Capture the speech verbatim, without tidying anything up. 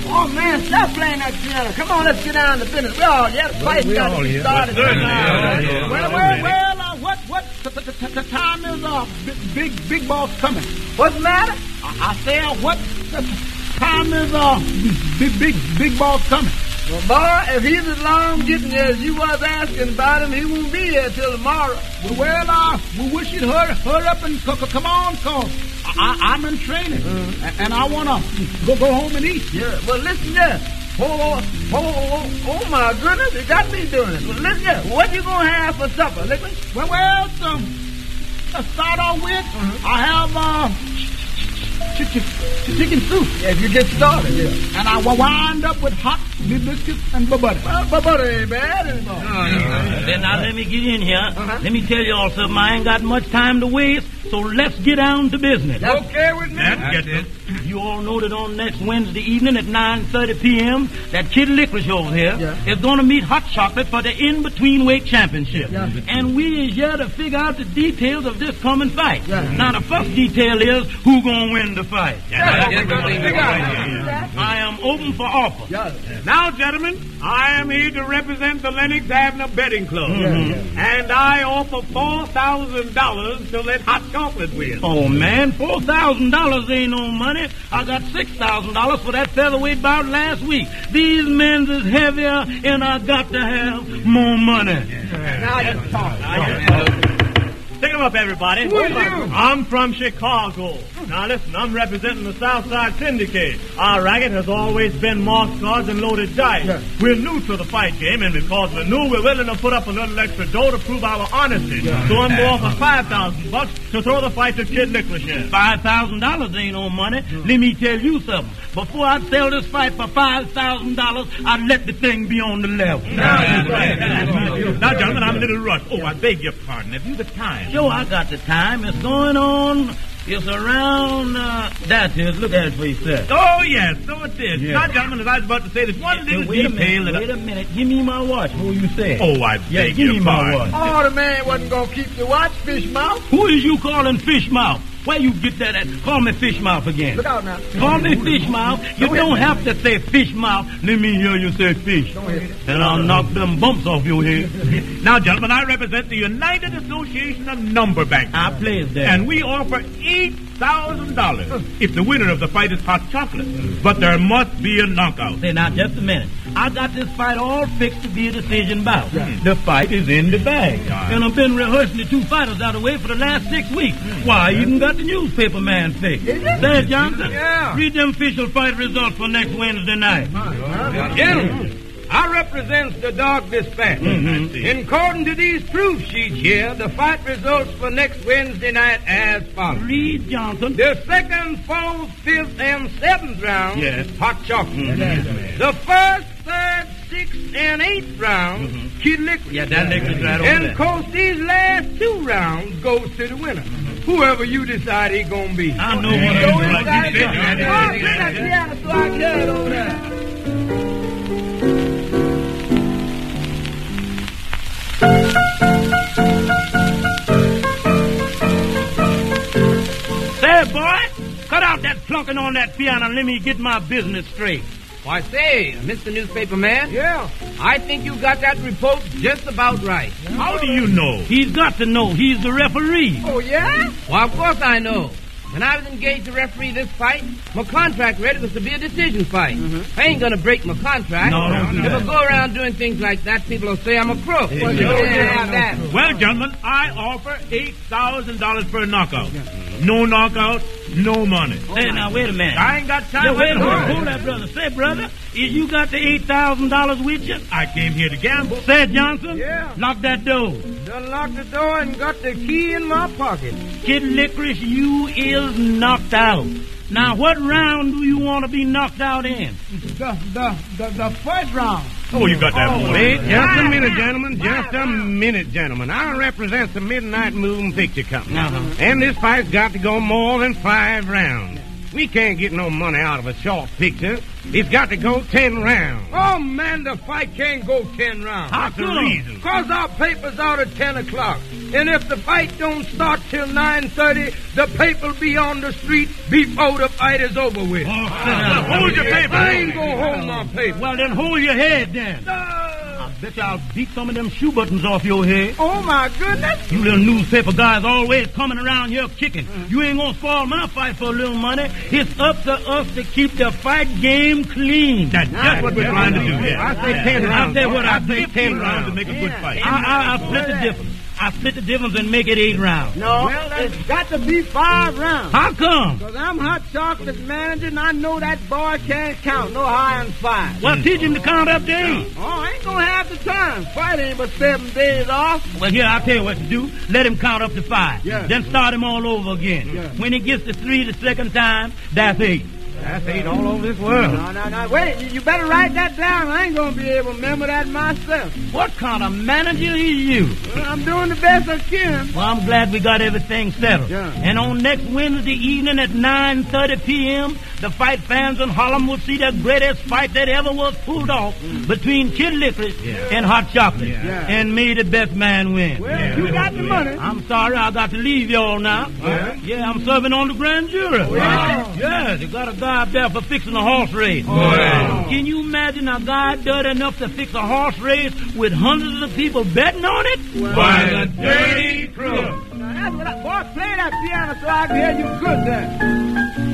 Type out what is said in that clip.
Oh, man, stop playing that piano. Come on, let's get down to business. We all here. The fight we got all to be here. started. Well, certainly, yeah, yeah. Well, well, well, uh, what, what, the time is, uh, big, big, big boss coming. What's the matter? I, I say, uh, what time is, uh, big, big, big boss coming. Well, boy, if he's as long getting there as you was asking about him, he won't be here till tomorrow. Well, well uh, we wish you'd hurry, hurry up and c- c- come on, cause I, I'm in training, mm. and I want to go go home and eat. Yeah, well, listen here. Oh, oh, oh, oh, oh, my goodness, you got me doing it. Well, listen here. What you going to have for supper, Liquid? Well, well, so, to start off with, mm-hmm. I have, uh, chicken, chicken soup. Yeah, if you get started, yeah. And I will wind up with hot biscuits and butter. Well, butter ain't bad anymore. No, no. Then now let me get in here. Uh-huh. Let me tell you all something. I ain't got much time to waste, so let's get down to business. That's okay with me? That's it. You all know that on next Wednesday evening at nine thirty p.m., that Kid Licorice over here yeah. is going to meet Hot Chocolate for the in-between weight championship. Yeah. And we is here to figure out the details of this coming fight. Yeah. Now, the first detail is who going to win the fight. Yeah. Yeah. Yeah. I am open for offer. Yeah. Now, gentlemen, I am here to represent the Lennox Avenue Betting Club. Mm-hmm. And I offer four thousand dollars to let Hot Chocolate win. Oh, man, four thousand dollars ain't no money. I got six thousand dollars for that featherweight bout last week. These men's is heavier, and I got to have more money. Now you talk. Pick 'em up, everybody. Who are you? I'm from Chicago. Now, listen, I'm representing the Southside Syndicate. Our racket has always been marked cards and loaded dice. Yeah. We're new to the fight game, and because we're new, we're willing to put up a little extra dough to prove our honesty. Yeah. So I'm going to offer five thousand bucks to throw the fight to Kid Licorice. Five thousand dollars ain't no money. Let me tell you something. Before I sell this fight for five thousand dollars, I'd let the thing be on the level. Now, now, gentlemen, I'm a little rushed. Oh, I beg your pardon. Have you the time? Sure, I got the time. It's going on. It's around, uh, that's it. Look at it for yourself. Oh, yes, so it is. Yeah. Now, gentlemen, as I was about to say, there's one little wait a detail minute, that... wait a minute. Give me my watch. Who you say? Oh, I yeah, beg give your me my pardon. watch. Oh, the man wasn't going to keep the watch, fish mouth. Who is you calling fish mouth? Where you get that at? Call me fish mouth again. Look out now. Call me fish mouth. You Don't don't hit have to say fish mouth. Let me hear you say fish. Don't hit me. And I'll knock them bumps off your head. Now, gentlemen, I represent the United Association of Number Bankers. I plays that. And we offer eight thousand dollars if the winner of the fight is Hot Chocolate. But there must be a knockout. Say, now, just a minute. I got this fight all fixed to be a decision bout. The fight is in the bag. And I've been rehearsing the two fighters out of the way for the last six weeks. Why, I even got the newspaper man fixed. Say, Johnson, Yeah. read them official fight results for next Wednesday night. Gentlemen, I represent the Dog Dispatch. Mhm. In according to these proof sheets here, the fight results for next Wednesday night as follows. Read, Johnson. The second, fourth, fifth, and seventh round, Yes. Hot Chocolate. The first, third, sixth, and eighth round, Kid Licorice. Yeah, that licorice right over And there. of course, these last two rounds goes to the winner. Whoever you decide he gonna be. I know what Go I'm doing. inside. Oh, bring that piano so I can carry it over there. Say, boy, cut out that plunking on that piano and let me get my business straight. Why, say, Mister Newspaper Man, Yeah. I think you got that report just about right. How do you know? He's got to know he's the referee. Oh, yeah? Well, of course I know. When I was engaged to referee this fight, my contract read it was to be a decision fight. I ain't gonna break my contract. No, don't do If I that. go around doing things like that, people will say I'm a crook. Well, you don't have that. Well, gentlemen, I offer eight thousand dollars for a knockout. No knockout, no money. Say, now, wait a minute. I ain't got time Yeah, for wait a minute. it. Hold that, brother. Say, brother, is you got the eight thousand dollars with you? I came here to gamble. Say, Johnson. Yeah. Lock that door. Done locked the door and got the key in my pocket. Kid Licorice, you is knocked out. Now, what round do you want to be knocked out in? The, the, the, the first round. Oh, you got that one. Wait just a minute, gentlemen. Just a minute, gentlemen. I represent the Midnight Moving Picture Company. Uh-huh. And this fight's got to go more than five rounds. We can't get no money out of a short picture. It's got to go ten rounds. Oh, man, the fight can't go ten rounds. What's the reason? Because our paper's out at ten o'clock. And if the fight don't start till nine thirty, the paper'll be on the street before the fight is over with. Oh, well, hold your paper. I ain't gonna hold my paper. Well, then hold your head, then. I bet you I'll beat some of them shoe buttons off your head. Oh, my goodness. You little newspaper guys always coming around here kicking. You ain't gonna spoil my fight for a little money. It's up to us to keep the fight game clean. That's just what we're trying to do here. I say ten rounds. I say what I say think. ten rounds rounds to make a good fight. I, I, I split the difference. I split the difference and make it eight rounds. No, it's got to be five rounds. How come? Because I'm Hot Chocolate's manager, and I know that boy can't count no higher than five. Well, teach him to count up to eight. Oh, I ain't gonna have the time. Fight ain't but seven days off. Well, here, I'll tell you what to do. Let him count up to five. Yeah. Then start him all over again. Yeah. When he gets to three the second time, that's eight. That's eight all over this world. No, no, no. Wait, you- you better write that down. I ain't gonna be able to remember that myself. What kind of manager is you? Well, I'm doing the best I can. Well, I'm glad we got everything settled. Yeah. And on next Wednesday evening at nine thirty p.m., the fight fans in Harlem will see the greatest fight that ever was pulled off between Kid Licorice and Hot Chocolate. Yeah. And may the best man win. Well, you got the money. I'm sorry, I got to leave y'all now. Yeah? Yeah, I'm serving on the grand jury. Wow. Yeah, they got a guy up there for fixing a horse race. Wow. Can you imagine a guy dirty enough to fix a horse race with hundreds of people betting on it? By the dirty crook. Now, that's what I, boy, play that piano so I can hear you good there.